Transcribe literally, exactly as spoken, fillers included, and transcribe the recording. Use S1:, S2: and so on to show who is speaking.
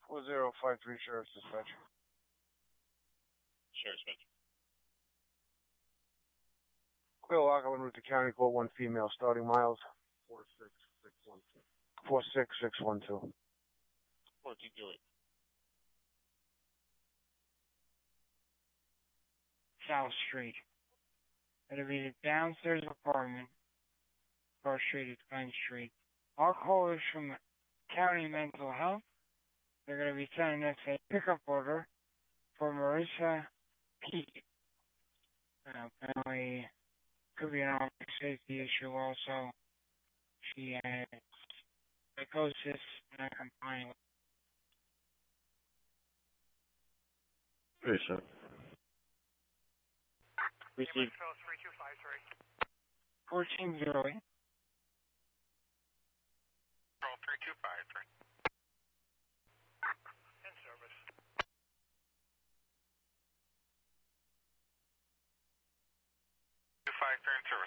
S1: four zero five three Sheriff's Dispatch.
S2: Sheriff's Dispatch.
S1: Clear lock, en route to County Court, one female, starting miles.
S3: four six six one two.
S1: four six six one two.
S2: fourteen two eight.
S4: South Street. It'll be the downstairs apartment, across street at Glen Street. All callers from County Mental Health. They're going to be sending us a pickup order for Marissa P. Uh, apparently, could be an officer safety issue also. She has psychosis, not complying with.
S3: Hey, sir.
S2: Received.
S4: fourteen zero eight.
S5: Roll three two five three. In service. Two five three in service.